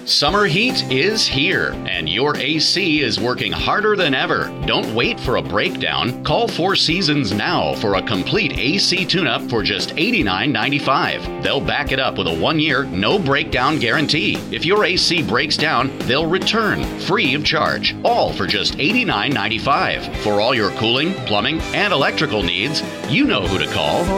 Summer heat is here, and your AC is working harder than ever. Don't wait for a breakdown. Call Four Seasons now for a complete AC tune-up for just $89.95. They'll back it up with a 1-year, no-breakdown guarantee. If your AC breaks down, they'll return, free of charge, all for just $89.95. For all your cooling, plumbing, and electrical needs, you know who to call.